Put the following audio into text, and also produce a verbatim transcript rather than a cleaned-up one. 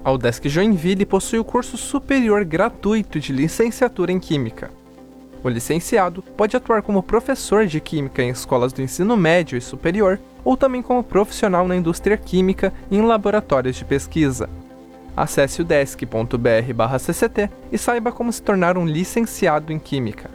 A Udesc Joinville possui o curso superior gratuito de licenciatura em Química. O licenciado pode atuar como professor de Química em escolas do ensino médio e superior, ou também como profissional na indústria química e em laboratórios de pesquisa. Acesse udesc ponto br barra C C T e saiba como se tornar um licenciado em Química.